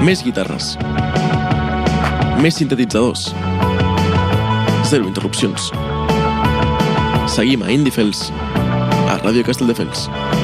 Més guitarres. Més sintetitzadors. Zero interrupcions. Seguim a Indiefels, a Ràdio Castelldefels.